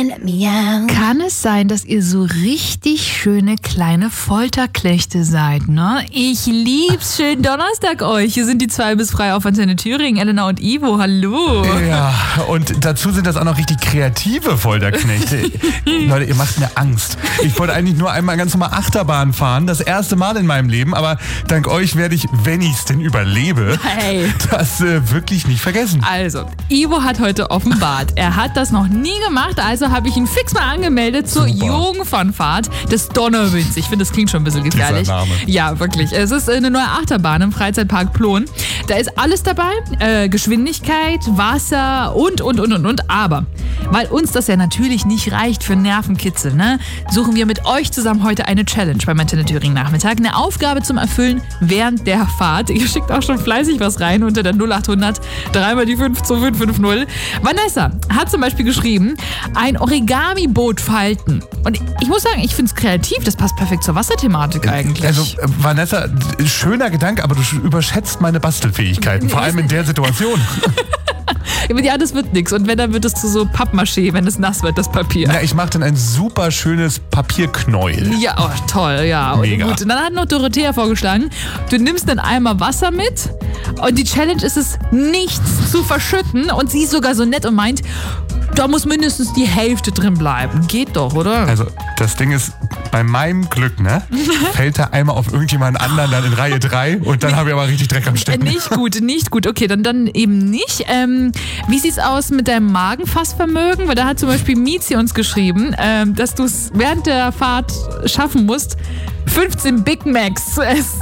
Kann es sein, dass ihr so richtig schöne kleine Folterknechte seid, ne? Ich lieb's. Schönen Donnerstag euch. Hier sind die zwei bis frei auf Antenne Thüringen, Elena und Ivo. Hallo. Ja, und dazu sind das auch noch richtig kreative Folterknechte. Leute, ihr macht mir Angst. Ich wollte eigentlich nur einmal ganz normal Achterbahn fahren. Das erste Mal in meinem Leben. Aber dank euch werde ich, wenn ich es denn überlebe, das wirklich nicht vergessen. Also, Ivo hat heute offenbart. Er hat das noch nie gemacht, also habe ich ihn fix mal angemeldet zur Jungfernfahrt des Donnerwinds. Ich finde, das klingt schon ein bisschen gefährlich. Dieser Name. Ja, wirklich. Es ist eine neue Achterbahn im Freizeitpark Plon. Da ist alles dabei. Geschwindigkeit, Wasser und. Aber, weil uns das ja natürlich nicht reicht für Nervenkitzel, ne, suchen wir mit euch zusammen heute eine Challenge beim Antenne Thüringen Nachmittag. Eine Aufgabe zum Erfüllen während der Fahrt. Ihr schickt auch schon fleißig was rein unter der 0800 3 die 52550. Vanessa hat zum Beispiel geschrieben, ein Origami-Boot falten. Und ich muss sagen, ich finde es kreativ. Das passt perfekt zur Wasserthematik eigentlich. Also, Vanessa, schöner Gedanke, aber du überschätzt meine Bastelfähigkeiten. Vor allem in der Situation. Ja, das wird nichts. Und wenn, dann wird es zu so Pappmaché, wenn es nass wird, das Papier. Ja, ich mache dann ein super schönes Papierknäuel. Ja, oh, toll, ja. Mega. Und gut. Und dann hat noch Dorothea vorgeschlagen, du nimmst einen Eimer Wasser mit und die Challenge ist es, nichts zu verschütten. Und sie ist sogar so nett und meint, da muss mindestens die Hälfte drin bleiben. Geht doch, oder? Also, das Ding ist, bei meinem Glück, ne, fällt der Eimer auf irgendjemanden anderen dann in Reihe 3 und dann habe ich aber richtig Dreck am Stecken. Nicht gut. Okay, dann eben nicht. Wie sieht's aus mit deinem Magenfassvermögen? Weil da hat zum Beispiel Mizi uns geschrieben, dass du es während der Fahrt schaffen musst, 15 Big Macs zu essen.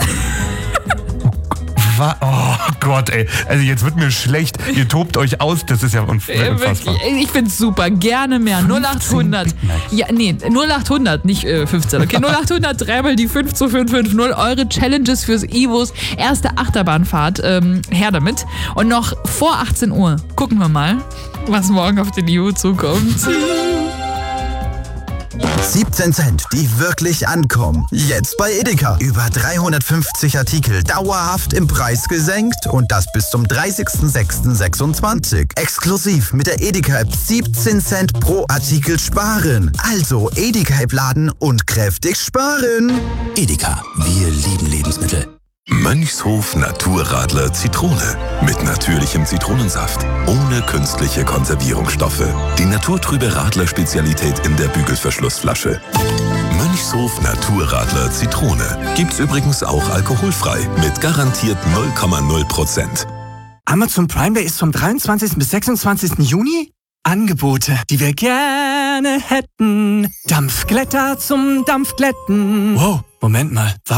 Oh Gott, ey. Also jetzt wird mir schlecht. Ihr tobt euch aus. Das ist ja unfassbar. Ich find's super. Gerne mehr. 0800. Ja, nee, 0800, nicht 15. Okay, 0800 3 die 52550. Eure Challenges fürs Ivos erste Achterbahnfahrt. Her damit. Und noch vor 18 Uhr gucken wir mal, was morgen auf den Ivo zukommt. 17 Cent, die wirklich ankommen. Jetzt bei Edeka. Über 350 Artikel dauerhaft im Preis gesenkt und das bis zum 30.06.26. Exklusiv mit der Edeka-App 17 Cent pro Artikel sparen. Also Edeka-App laden und kräftig sparen. Edeka, wir lieben Lebensmittel. Mönchshof Naturradler Zitrone. Mit natürlichem Zitronensaft. Ohne künstliche Konservierungsstoffe. Die naturtrübe Radler-Spezialität in der Bügelverschlussflasche. Mönchshof Naturradler Zitrone. Gibt's übrigens auch alkoholfrei. Mit garantiert 0,0%. Amazon Prime Day ist vom 23. bis 26. Juni. Angebote, die wir gerne hätten. Dampfglätter zum Dampfglätten. Wow, Moment mal.